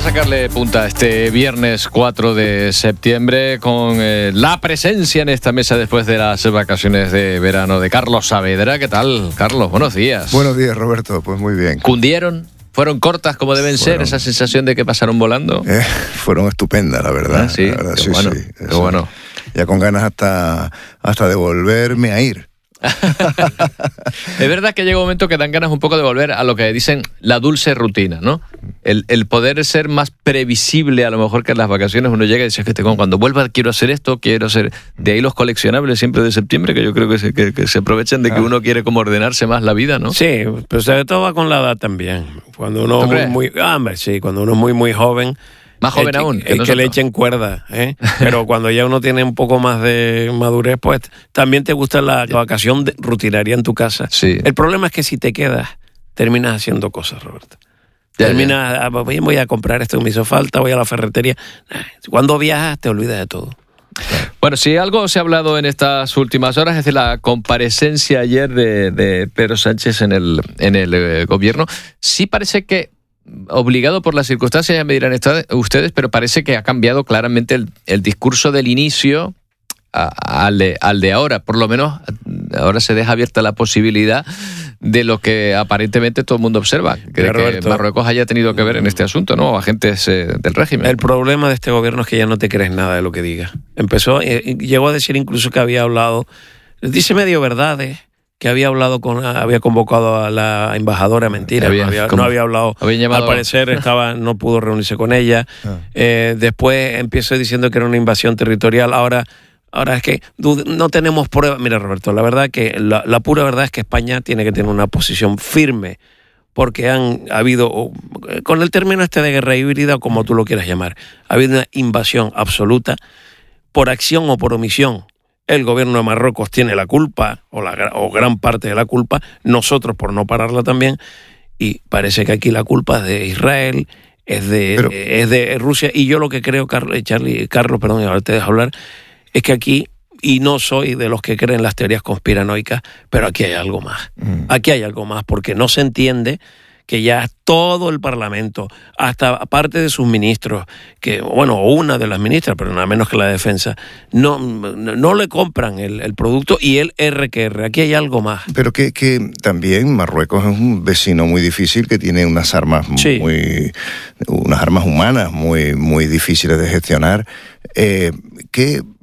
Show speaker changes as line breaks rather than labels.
sacarle punta este viernes 4 de septiembre con la presencia en esta mesa después de las vacaciones de verano de Carlos Saavedra. ¿Qué tal, Carlos? Buenos días.
Buenos días, Roberto. Pues muy bien.
¿Cundieron? ¿Fueron cortas como deben ser? ¿Esa sensación de que pasaron volando?
Fueron estupendas, la verdad.
Sí,
la verdad,
qué bueno,
sí.
Qué bueno.
Ya con ganas hasta de volverme a ir.
Es verdad que llega un momento que dan ganas un poco de volver a lo que dicen la dulce rutina, ¿no? El poder ser más previsible, a lo mejor que en las vacaciones uno llega y dice, que cuando vuelva quiero hacer esto, quiero hacer... De ahí los coleccionables siempre de septiembre, que yo creo que se aprovechan de que uno quiere como ordenarse más la vida, ¿no?
Sí, pero sobre todo va con la edad también. Cuando uno cuando uno es muy joven...
Más joven aún.
Que le echen cuerda, ¿eh? Pero cuando ya uno tiene un poco más de madurez, pues también te gusta la vacación rutinaria en tu casa.
Sí.
El problema es que si te quedas, terminas haciendo cosas, Roberto. Terminas, voy a comprar esto que me hizo falta, voy a la ferretería. Cuando viajas te olvidas de todo.
Bueno, si algo se ha hablado en estas últimas horas es de la comparecencia ayer de Pedro Sánchez en el gobierno. Sí parece que, obligado por las circunstancias, ya me dirán ustedes, pero parece que ha cambiado claramente el discurso del inicio al de ahora. Por lo menos ahora se deja abierta la posibilidad de lo que aparentemente todo el mundo observa, que Marruecos haya tenido que ver en este asunto, ¿no? Agentes del régimen.
El problema de este gobierno es que ya no te crees nada de lo que diga. Llegó a decir incluso que había hablado, dice medio verdades, que había convocado a la embajadora, mentira, no había hablado, al parecer no pudo reunirse con ella. Después empezó diciendo que era una invasión territorial. Ahora es que no tenemos pruebas. Mira, Roberto, la verdad que la pura verdad es que España tiene que tener una posición firme, porque ha habido, con el término de guerra híbrida, como tú lo quieras llamar, ha habido una invasión absoluta por acción o por omisión. El gobierno de Marruecos tiene la culpa, o gran parte de la culpa, nosotros por no pararla también, y parece que aquí la culpa es de Israel, es de Rusia, y yo lo que creo, Carlos, perdón, y ahora te dejo hablar, es que aquí, y no soy de los que creen las teorías conspiranoicas, pero aquí hay algo más. Aquí hay algo más, porque no se entiende que ya todo el Parlamento, hasta parte de sus ministros, una de las ministras, pero nada menos que la defensa, no le compran el producto, y el RQR, aquí hay algo más.
Pero que también Marruecos es un vecino muy difícil, que tiene unas armas unas armas humanas muy, muy difíciles de gestionar.